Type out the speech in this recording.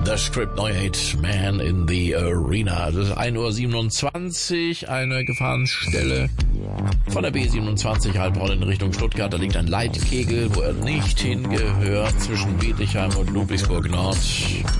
The Script Neu Hate Man in the Arena. Das ist 1:27 Uhr, eine Gefahrenstelle von der B27 Heilbronn in Richtung Stuttgart. Da liegt ein Leitkegel, wo er nicht hingehört, zwischen Bietigheim und Ludwigsburg Nord.